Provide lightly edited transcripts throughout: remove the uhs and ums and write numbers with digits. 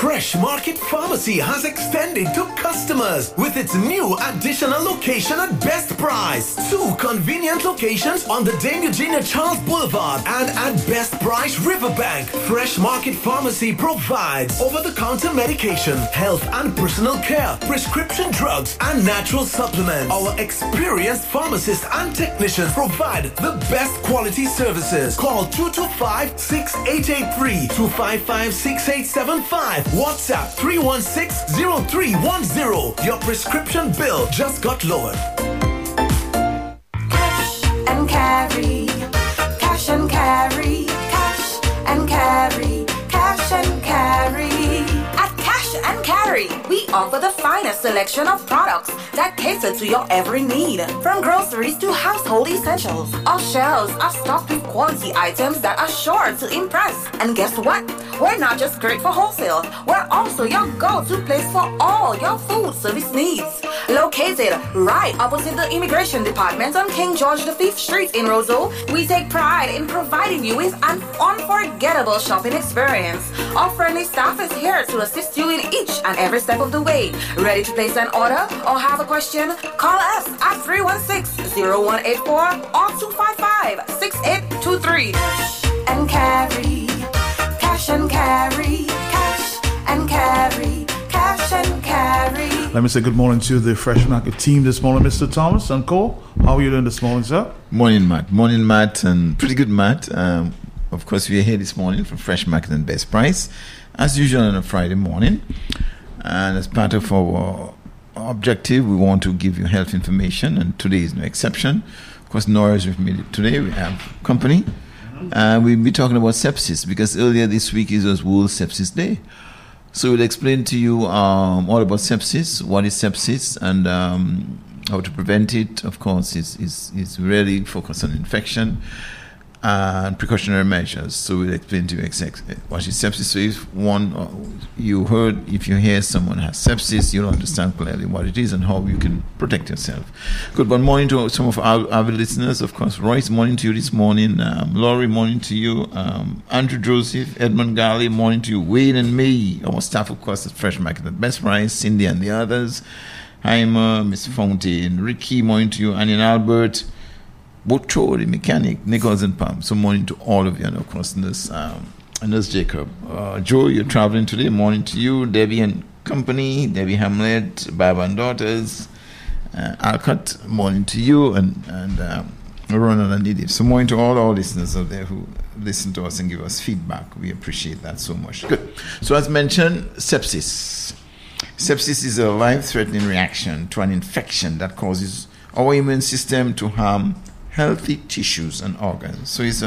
Fresh Market Pharmacy has extended to customers with its new additional location at best price. 2 convenient locations on the Dame Eugenia Charles Boulevard and at Best Price Riverbank. Fresh Market Pharmacy provides over-the-counter medication, health and personal care, prescription drugs, and natural supplements. Our experienced pharmacists and technicians provide the best quality services. Call 225-6883, 255-6875, WhatsApp 316-0310. Your prescription bill just got lowered. Cash and carry, cash and carry, cash and carry, cash and carry. At Cash and Carry, we offer the finest selection of products that cater to your every need. From groceries to household essentials, our shelves are stocked with quality items that are sure to impress. And guess what? We're not just great for wholesale, we're also your go-to place for all your food service needs. Located right opposite the Immigration Department on King George V Street in Roseau, we take pride in providing you with an unforgettable shopping experience. Our friendly staff is here to assist you in each and every step of the way. Ready to place an order or have a question? Call us at 316-0184 or 255-6823. And carry, cash and carry, cash and carry, cash and carry. Let me say good morning to the Fresh Market team this morning, Mr. Thomas and Co. How are you doing this morning, sir? Morning, Matt. Morning, Matt, and pretty good, Matt. Of course, we are here this morning from Fresh Market and Best Price, as usual on a Friday morning. And as part of our objective, we want to give you health information, and today is no exception. Of course, Nora is with me today. We have company. We'll be talking about sepsis because earlier this week was World Sepsis Day. So we'll explain to you all about sepsis, what is sepsis, and how to prevent it. Of course, it's really focused on infection and precautionary measures. So we'll explain to you exactly what is sepsis. So if you hear someone has sepsis, you'll understand clearly what it is and how you can protect yourself. Good morning to some of our listeners. Of course, Royce, morning to you this morning. Laurie, morning to you. Andrew Joseph, Edmund Galley, morning to you. Wayne and me, our staff, of course, at Fresh Market at Best Price, Cindy and the others. Heimer, Miss Fountain, Ricky, morning to you. Annie and Albert, Butcho, the mechanic, Nichols and Pam. So morning to all of you, and of course, Nurse Jacob. Joe, you're traveling today. Morning to you. Debbie and company, Debbie Hamlet, Baba and daughters. Alcott, morning to you, and Ronald and Edith. So morning to all our listeners out there who listen to us and give us feedback. We appreciate that so much. Good. So as mentioned, sepsis. Sepsis is a life-threatening reaction to an infection that causes our immune system to harm healthy tissues and organs. So it's a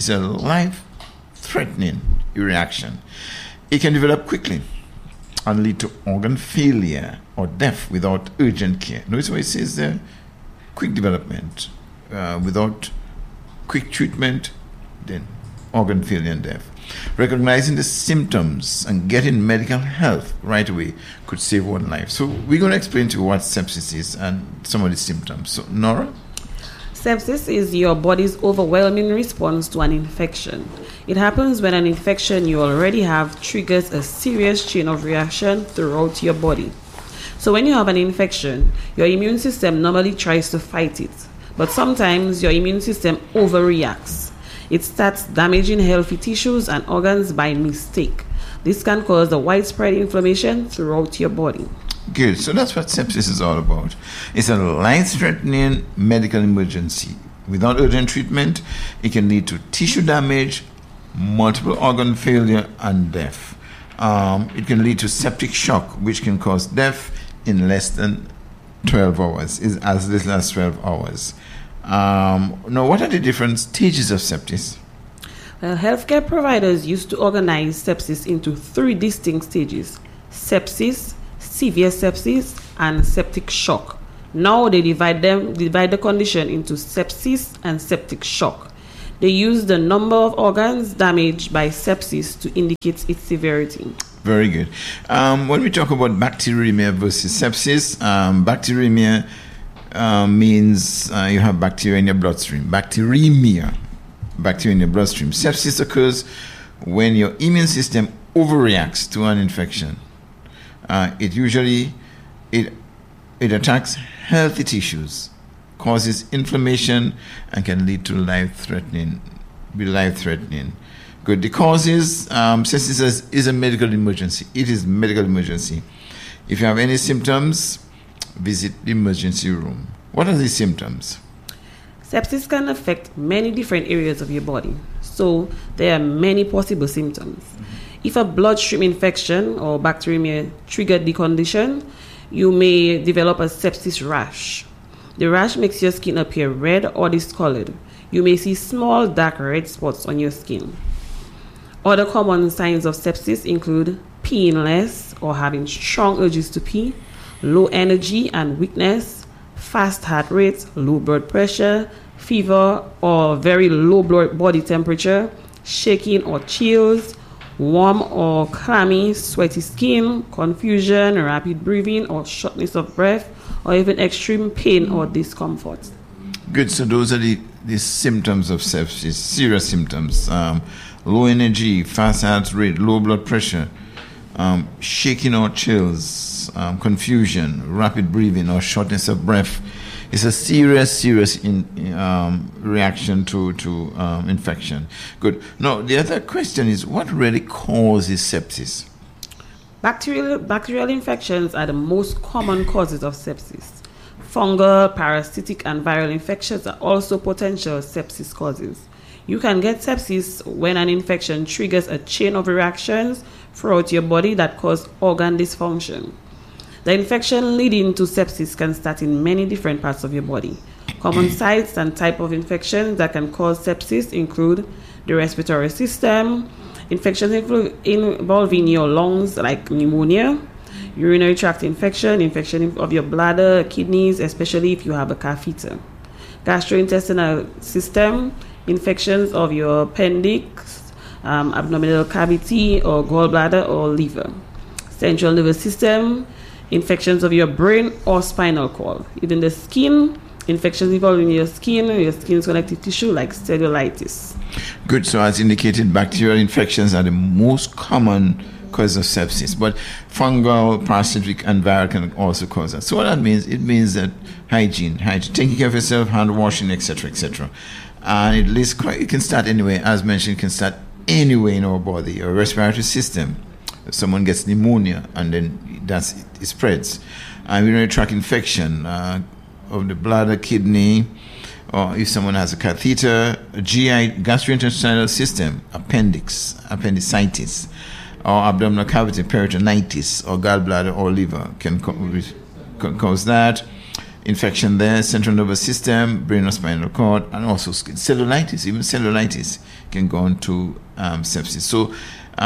life-threatening reaction. It can develop quickly and lead to organ failure or death without urgent care. Notice what it says there? Quick development. Without quick treatment, then organ failure and death. Recognizing the symptoms and getting medical help right away could save one life. So we're going to explain to you what sepsis is and some of the symptoms. So Nora? Sepsis is your body's overwhelming response to an infection. It happens when an infection you already have triggers a serious chain of reaction throughout your body. So when you have an infection, your immune system normally tries to fight it, but sometimes your immune system overreacts. It starts damaging healthy tissues and organs by mistake. This can cause a widespread inflammation throughout your body. Good. So that's what sepsis is all about. It's a life-threatening medical emergency. Without urgent treatment, it can lead to tissue damage, multiple organ failure, and death. It can lead to septic shock, which can cause death in less than 12 hours, as little as 12 hours. Now, what are the different stages of sepsis? Well, healthcare providers used to organize sepsis into 3 distinct stages: sepsis, severe sepsis, and septic shock. Now they divide the condition into sepsis and septic shock. They use the number of organs damaged by sepsis to indicate its severity. Very good. When we talk about bacteremia versus sepsis, bacteremia means you have bacteria in your bloodstream. Bacteremia, bacteria in your bloodstream. Sepsis occurs when your immune system overreacts to an infection, it attacks healthy tissues, causes inflammation, and can lead to life-threatening. Good. The cause is sepsis is a medical emergency. It is medical emergency. If you have any symptoms, visit the emergency room. What are these symptoms? Sepsis can affect many different areas of your body, so there are many possible symptoms. If a bloodstream infection or bacteremia triggered the condition, you may develop a sepsis rash. The rash makes your skin appear red or discolored. You may see small dark red spots on your skin. Other common signs of sepsis include peeing less or having strong urges to pee, low energy and weakness, fast heart rate, low blood pressure, fever or very low body temperature, shaking or chills, warm or clammy, sweaty skin, confusion, rapid breathing or shortness of breath, or even extreme pain or discomfort. Good. So those are the symptoms of sepsis, serious symptoms. Low energy, fast heart rate, low blood pressure, shaking or chills, confusion, rapid breathing or shortness of breath. It's a serious reaction to infection. Good. Now, the other question is, what really causes sepsis? Bacterial infections are the most common causes of sepsis. Fungal, parasitic, and viral infections are also potential sepsis causes. You can get sepsis when an infection triggers a chain of reactions throughout your body that cause organ dysfunction. The infection leading to sepsis can start in many different parts of your body. Common sites and type of infections that can cause sepsis include the respiratory system, infections involving your lungs like pneumonia, urinary tract infection of your bladder, kidneys, especially if you have a catheter, gastrointestinal system, infections of your appendix, abdominal cavity or gallbladder or liver, central nervous system, infections of your brain or spinal cord, even the skin, infections involving your skin's connective tissue like cellulitis. Good. So as indicated, bacterial infections are the most common cause of sepsis, but fungal, parasitic, and viral can also cause that. So what that means, it means that hygiene, taking care of yourself, hand washing, etc., etc. And it can start anywhere. As mentioned, it can start anywhere in our body, our respiratory system. If someone gets pneumonia and then it spreads. Urinary tract infection of the bladder, kidney, or if someone has a catheter, a GI, gastrointestinal system, appendicitis, or abdominal cavity, peritonitis, or gallbladder or liver can cause that. Infection there, central nervous system, brain or spinal cord, and also skin. Cellulitis, even cellulitis can go on to sepsis. So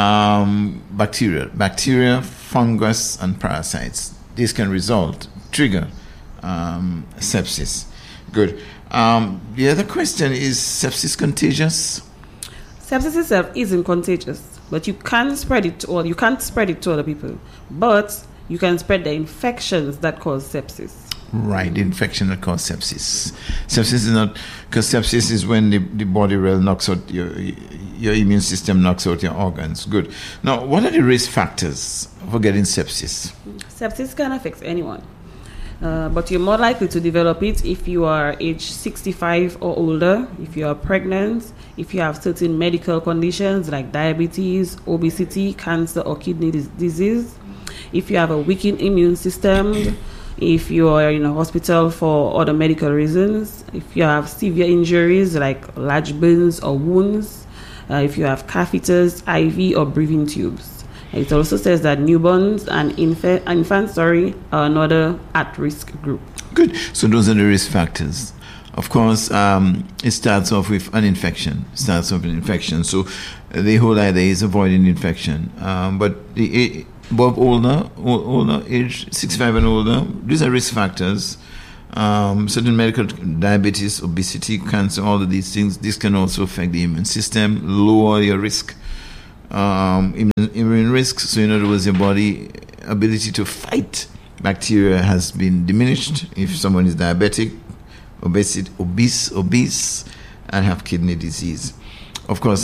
bacteria, fungus, and parasites. This can trigger sepsis. Good. The other question is, sepsis contagious? Sepsis itself isn't contagious, but you can't spread it to other people. But you can spread the infections that cause sepsis. Right, the infection that causes sepsis. Sepsis is not, because sepsis is when the body really knocks out your immune system, knocks out your organs. Good. Now, what are the risk factors for getting sepsis? Sepsis can affect anyone, but you're more likely to develop it if you are age 65 or older, if you are pregnant, if you have certain medical conditions like diabetes, obesity, cancer, or kidney disease, if you have a weakened immune system, if you are in a hospital for other medical reasons, if you have severe injuries like large burns or wounds, if you have catheters, IV, or breathing tubes. It also says that newborns and infants are another at-risk group. Good. So those are the risk factors. Of course, it starts off with an infection. So the whole idea is avoiding infection. But above older age, 65 and older, these are risk factors. Certain medical, diabetes, obesity, cancer, all of these things, this can also affect the immune system, lower your risk, immune risks. So in other words, your body ability to fight bacteria has been diminished if someone is diabetic, obese, and have kidney disease. Of course,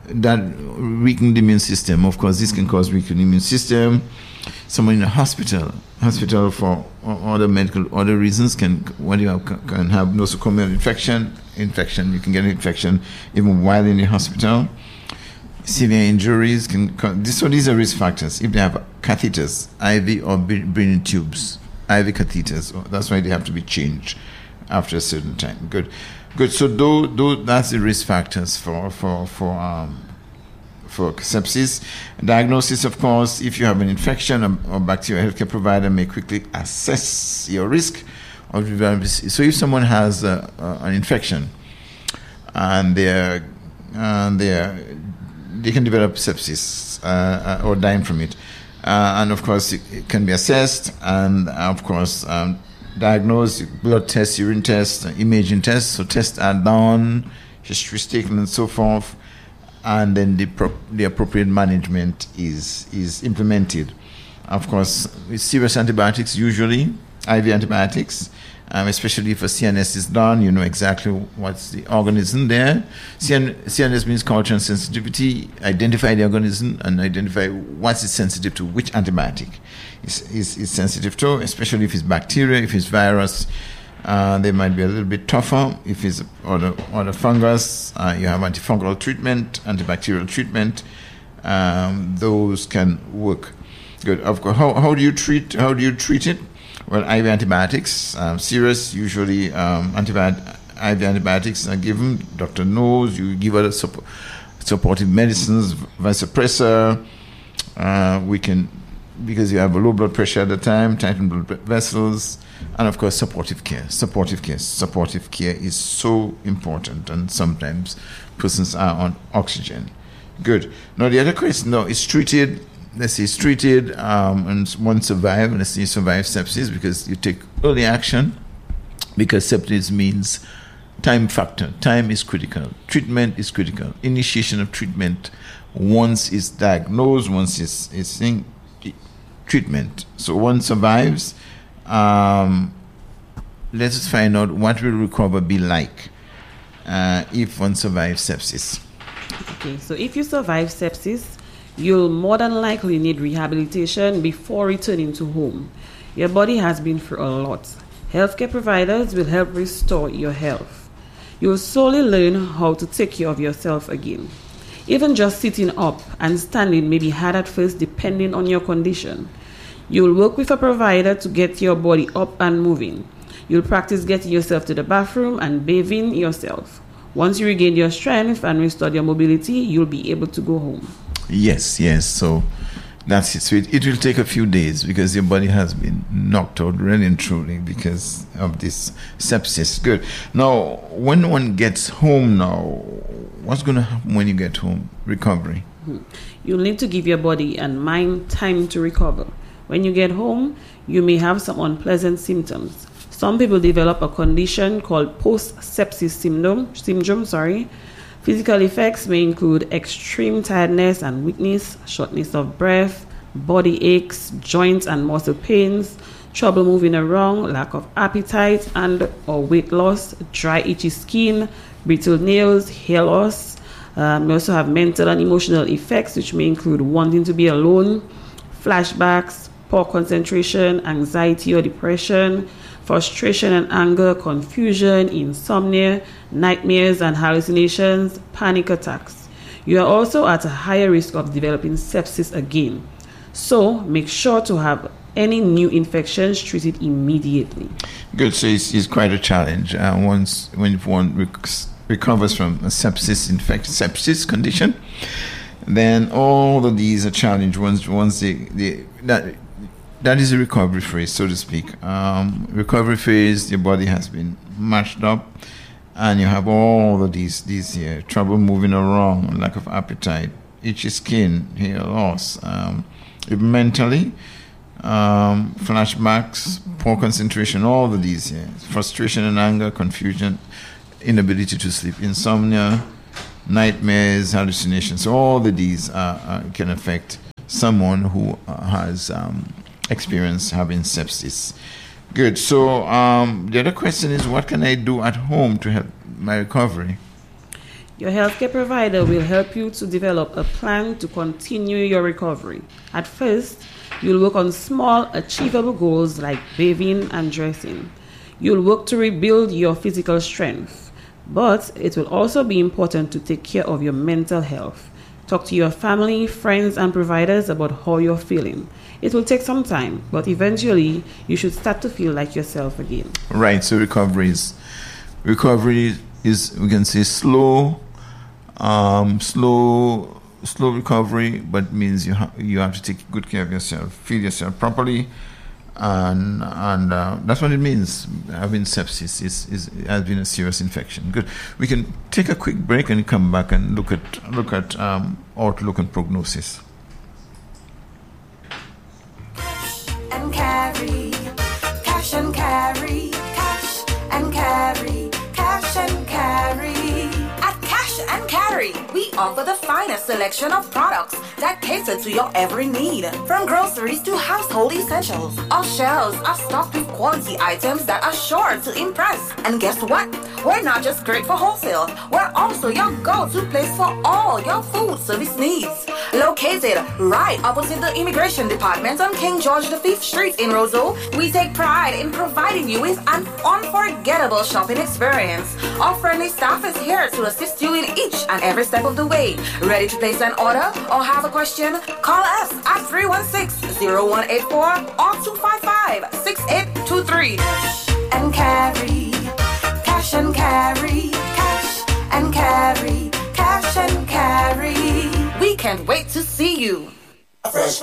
that weakened immune system. Of course, this can cause weakened immune system. Someone in a hospital for other reasons can have nosocomial infection. You can get an infection even while in the hospital. Severe injuries so these are risk factors. If they have catheters, IV or breathing tubes, IV catheters, that's why they have to be changed after a certain time. Good. So that's the risk factors for sepsis. Diagnosis, of course, if you have an infection or bacteria, healthcare provider may quickly assess your risk of developing. So if someone has an infection and they can develop sepsis or dying from it, and of course it can be assessed and of course diagnosed. Blood tests, urine tests, imaging tests. So tests are done, history is taken, and so forth. And then the appropriate management is implemented. Of course, with serious antibiotics, usually IV antibiotics, especially if a CNS is done, you know exactly what's the organism there. CNS means culture and sensitivity. Identify the organism and identify what's it sensitive to, which antibiotic is sensitive to, especially if it's bacteria, if it's virus. They might be a little bit tougher. If it's other fungus, you have antifungal treatment, antibacterial treatment. Those can work. Good. Of course, how do you treat it? Well, IV antibiotics, serious. Usually, IV antibiotics are given. Doctor knows. You give other supportive medicines, vasopressor. We can, because you have a low blood pressure at the time, tighten blood vessels. And of course, supportive care. Supportive care is so important, and sometimes persons are on oxygen. Good. Now the other question, is treated. Let's say it's treated, and one survive. Let's say you survive sepsis because you take early action. Because sepsis means time factor. Time is critical. Treatment is critical. Initiation of treatment once it's diagnosed, once it's in treatment. So one survives. Let us find out what will recovery be like if one survives sepsis. Okay, so if you survive sepsis, you'll more than likely need rehabilitation before returning to home. Your body has been through a lot. Healthcare providers will help restore your health. You'll slowly learn how to take care of yourself again. Even just sitting up and standing may be hard at first depending on your condition. You'll work with a provider to get your body up and moving. You'll practice getting yourself to the bathroom and bathing yourself. Once you regain your strength and restore your mobility, you'll be able to go home. Yes. So that's it. So it will take a few days because your body has been knocked out really and truly because of this sepsis. Good. Now, when one gets home now, what's going to happen when you get home? Recovery. You'll need to give your body and mind time to recover. When you get home, you may have some unpleasant symptoms. Some people develop a condition called post-sepsis syndrome. Physical effects may include extreme tiredness and weakness, shortness of breath, body aches, joints and muscle pains, trouble moving around, lack of appetite and or weight loss, dry itchy skin, brittle nails, hair loss. We also have mental and emotional effects, which may include wanting to be alone, flashbacks, poor concentration, anxiety or depression, frustration and anger, confusion, insomnia, nightmares and hallucinations, panic attacks. You are also at a higher risk of developing sepsis again. So make sure to have any new infections treated immediately. Good. So it's quite a challenge. When one recovers from a sepsis condition, then all of these are challenged once that is a recovery phase, so to speak. Recovery phase, your body has been mashed up, and you have all of these here, trouble moving around, lack of appetite, itchy skin, hair loss, even mentally, flashbacks, poor concentration, all of these here, frustration and anger, confusion, inability to sleep, insomnia, nightmares, hallucinations. All of these can affect someone who has experience having sepsis. Good. So the other question is, what can I do at home to help my recovery? Your healthcare provider will help you to develop a plan to continue your recovery. At first, you'll work on small, achievable goals like bathing and dressing. You'll work to rebuild your physical strength. But it will also be important to take care of your mental health. Talk to your family, friends, and providers about how you're feeling. It will take some time, but eventually you should start to feel like yourself again. Right, so recovery is, we can say slow recovery, but means you have to take good care of yourself, feed yourself properly, and that's what it means. Having sepsis has been a serious infection. Good. We can take a quick break and come back and look at outlook and prognosis. And carry, cash and carry, cash and carry, cash and carry. At Cash and Carry, we offer the finest selection of products that cater to your every need. From groceries to household essentials, our shelves are stocked with quality items that are sure to impress. And guess what? We're not just great for wholesale, we're also your go-to place for all your food service needs. Located right opposite the Immigration Department on King George V Street in Roseau, we take pride in providing you with an unforgettable shopping experience. Our friendly staff is here to assist you in each and every step of the way. Ready to place an order or have a question? Call us at 316-0184 or 255-6823. And carry, cash and carry, cash and carry, cash and carry. We can't wait to see you.